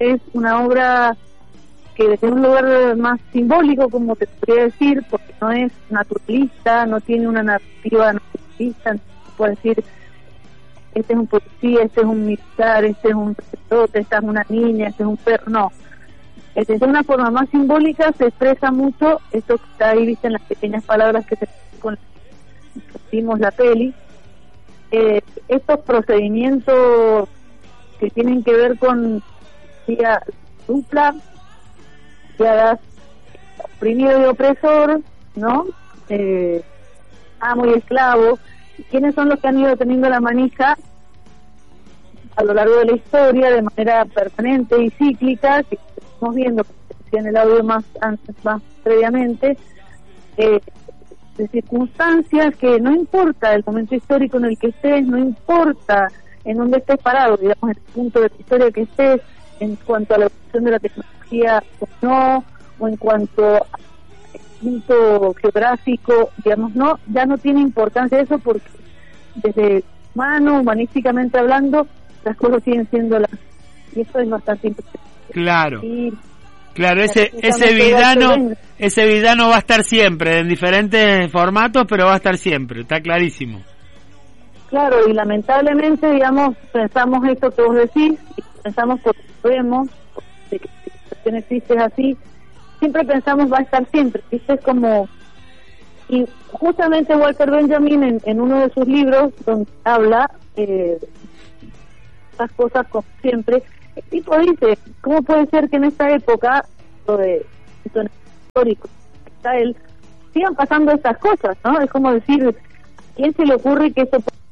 es una obra que desde un lugar más simbólico, como te podría decir, porque no es naturalista, no tiene una narrativa naturalista, no puedo decir, este es un policía, este es un militar, este es un sacerdote, esta es una niña, este es un perro, no. De una forma más simbólica se expresa mucho esto que está ahí, viste, en las pequeñas palabras que vimos la peli. Estos procedimientos que tienen que ver con vía dupla, ya oprimido y opresor, ¿no? Amo y esclavo. ¿Quiénes son los que han ido teniendo la manija a lo largo de la historia de manera permanente y cíclica, que estamos viendo en el audio más previamente, de circunstancias que no importa el momento histórico en el que estés, no importa en dónde estés parado, digamos, en el punto de la historia que estés, en cuanto a la evolución de la tecnología o no, o en cuanto al punto geográfico, digamos, no, ya no tiene importancia eso, porque desde humanísticamente hablando, las cosas siguen siendo las, y eso es bastante importante. Claro. Y claro, ese villano va a estar siempre, en diferentes formatos, pero va a estar siempre, está clarísimo. Claro, y lamentablemente, digamos, pensamos esto que vos decís, y pensamos porque vemos, de que la situación existe así, siempre pensamos va a estar siempre, ¿viste? Es como... Y justamente Walter Benjamin, en uno de sus libros, donde habla estas cosas como siempre, el tipo dice, ¿cómo puede ser que en esta época, esto histórico, está él, sigan pasando estas cosas, ¿no? Es como decir, ¿a quién se le ocurre que esto